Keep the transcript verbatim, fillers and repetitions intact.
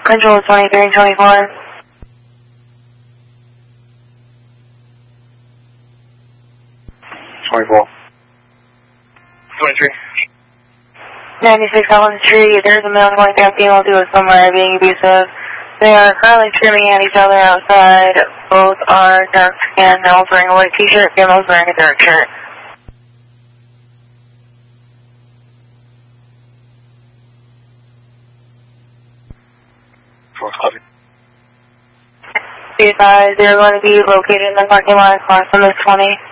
Control twenty-three twenty-four. twenty-four. twenty-three. ninety-six Elm Street, there's a male going back female to a somewhere being abusive. They are currently screaming at each other outside. Both are dark skinned, male's wearing a white t-shirt, female's wearing a dark shirt. four copy. Be advised, they're going to be located in the parking lot across from this twenty.